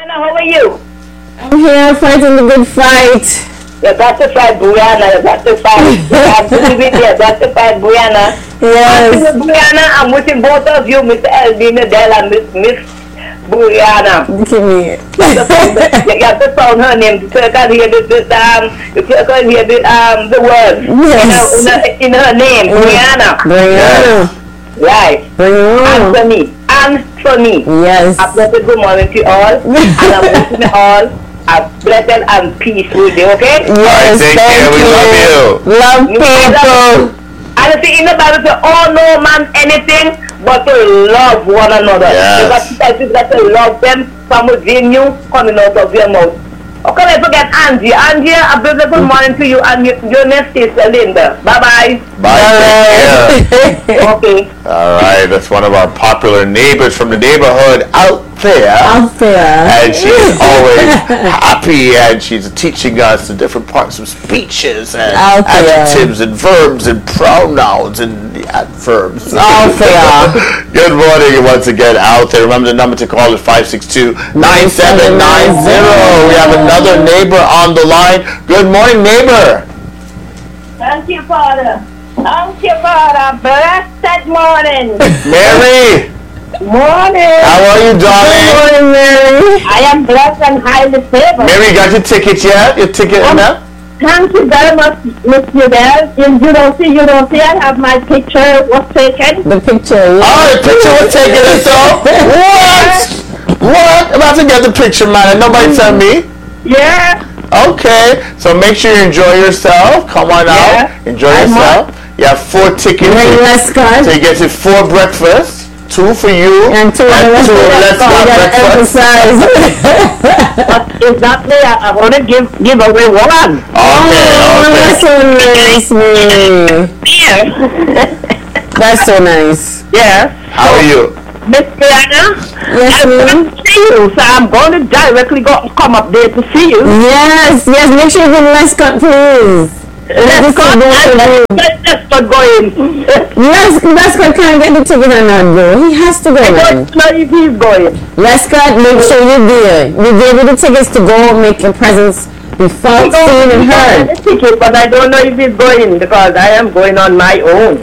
Brianna, how are you? I'm here fighting the good fight. You got to fight, Brianna. You got to fight. You got to fight, Brianna. Yes. Brianna, I'm wishing both of you, Mr. LB Nadell and Miss Brianna. Look at me. You have to sound her name. You can hear the word Yes. in her name, Brianna. Brianna. Right. Brianna. Anthony. Yes. A blessed good morning to you all. And I'm wishing you all a blessed and peaceful day, okay? Yes, take care. We love you. Love people. And see, in the Bible, say, oh, no man anything but to love one another. Yes. You got to love them from within you, coming out of your mouth. Okay, let's forget Angie. Angie, a beautiful morning to you and your next sister, Linda. Bye-bye. Bye. Take care. Okay. All right, that's one of our popular neighbors from the neighborhood out there. And she's always happy, and she's teaching us the different parts of speeches and adjectives and verbs and pronouns and the adverbs. Good morning once again out there. Remember the number to call is 562-9790. We have another neighbor on the line. Good morning, neighbor. Thank you, Father. Thank you, Father. Blessed morning. Mary. Morning. How are you, darling? Good morning, Mary. I am blessed and highly favored. Mary, you got your ticket yet? Your ticket now? Thank you very much, Miss Udell. You don't see, I have my picture was taken. The picture, yeah. Oh, the picture was taken and so? What? I'm about to get the picture, man, and nobody tell me? Yeah. Okay, so make sure you enjoy yourself. Come on out. Enjoy yourself. You have 4 tickets. So you get 4 breakfasts. 2 for you and 2 Let's Go breakfast. Exactly, I want to give away 1. Okay. That's so nice, Mary. That's so nice. Yes. How are you? Miss Brianna? Yes, ma'am. See you, so I'm going to directly come up there to see you. Yes, make sure you give Lescott, please. Lescott going. Lescott can't get the ticket or not, though. He has to go. I don't know if he's going. Lescott, make sure you're there. We gave you the tickets to go make your presence be felt, seen, and heard. Ticket, but I don't know if he's going because I am going on my own.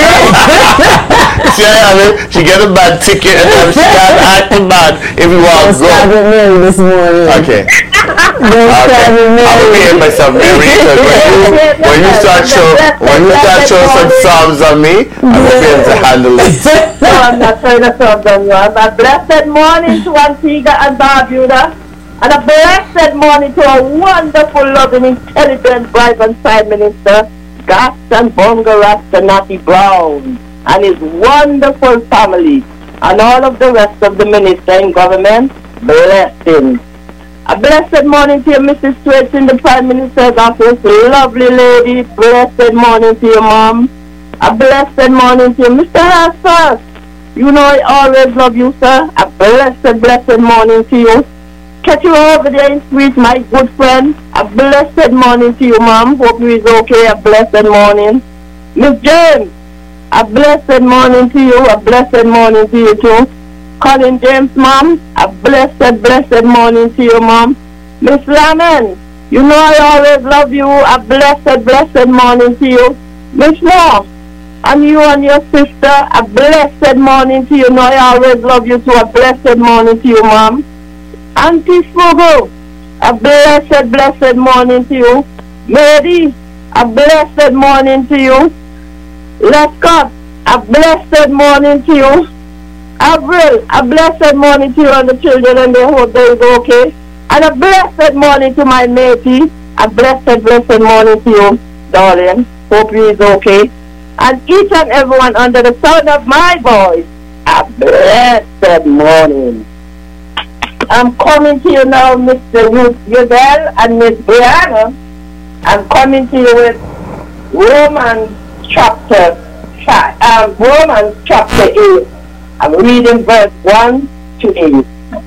See, she get a bad ticket and then she got acting bad if you want to go. Start with Mary this morning. Okay. Start with Mary. I will behave myself, Mary, because when you start showing some psalms on me, I will be able to handle it. No, I'm not trying to solve them. A blessed morning to Antigua and Barbuda. And a blessed morning to a wonderful, loving, intelligent, bright and Prime Minister, Gaston Bongo Rasta Natty Brown, and his wonderful family, and all of the rest of the minister in government. Blessings. A blessed morning to you, Mrs. Sweats in the Prime Minister's office. Lovely lady. Blessed morning to you, Mom. A blessed morning to you, Mr. Hassan. You know I always love you, sir. A blessed morning to you. Catch you over there in Sweet, my good friend. A blessed morning to you, Mom. Hope you is okay. A blessed morning. Miss James, a blessed morning to you. A blessed morning to you, too. Colin James, Mom, a blessed morning to you, Mom. Miss Lemon, you know I always love you. A blessed morning to you. Miss Moore, and you and your sister, a blessed morning to you. You know I always love you too. A blessed morning to you, Mom. Auntie Fugo, a blessed morning to you. Mary, a blessed morning to you. Lescott, a blessed morning to you. Avril, a blessed morning to you and the children, and they hope they is okay. And a blessed morning to my matey. A blessed morning to you, darling. Hope you is okay. And each and everyone under the sound of my voice, a blessed morning. I'm coming to you now, Mr. Udell and Miss Brianna. I'm coming to you with Romans chapter 8. I'm reading verse 1 to 8.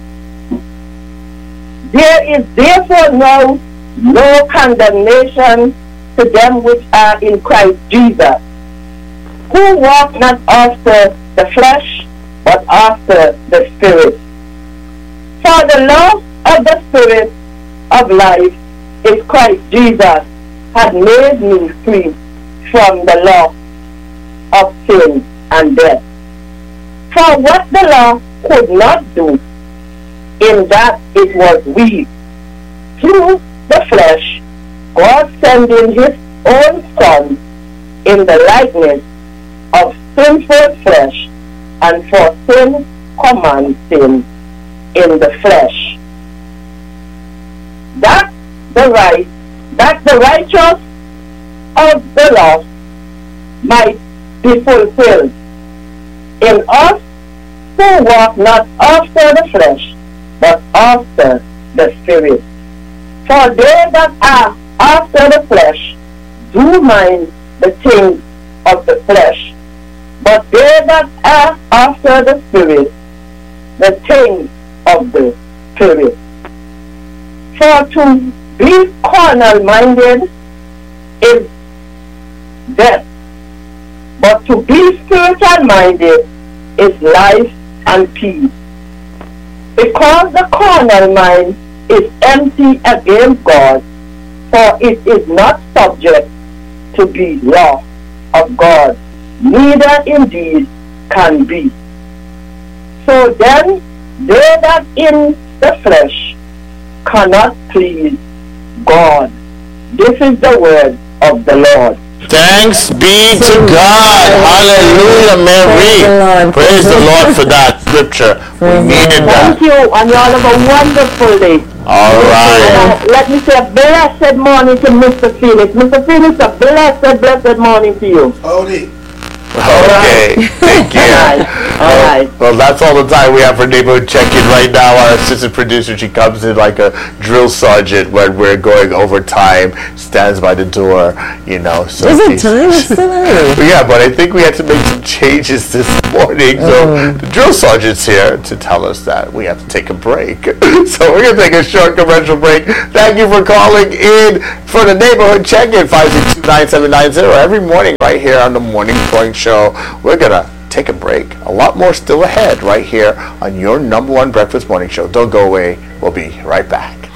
There is therefore now no condemnation to them which are in Christ Jesus, who walk not after the flesh, but after the Spirit. For the law of the Spirit of life is Christ Jesus had made me free from the law of sin and death. For what the law could not do, in that it was weak through the flesh, God sending his own Son in the likeness of sinful flesh, and for sin command sin in the flesh, that the righteous of the law might be fulfilled in us who walk not after the flesh, but after the Spirit. For they that are after the flesh do mind the things of the flesh, but they that are after the Spirit, the things of the Spirit. For to be carnal-minded is death, but to be spiritual-minded is life and peace. Because the carnal mind is empty against God, for it is not subject to the law of God, neither indeed can be. So then, they that in the flesh cannot please God. This is the word of the Lord. Thanks be to God. Hallelujah, Mary. Praise the Lord for that scripture. We needed that. Thank you, and you all have a wonderful day. All right. Let me say a blessed morning to Mr. Felix. Mr. Felix, a blessed morning to you. Okay, thank you. All right. Well, that's all the time we have for Neighborhood Check-In right now. Our assistant producer, she comes in like a drill sergeant when we're going overtime, stands by the door, you know. So is it time? It's still early. Yeah, but I think we had to make some changes this morning. So the drill sergeant's here to tell us that we have to take a break. So we're going to take a short commercial break. Thank you for calling in for the Neighborhood Check-In, 562-9790, every morning right here on the Morning Point Show. We're going to take a break. A lot more still ahead right here on your #1 breakfast morning show. Don't go away. We'll be right back.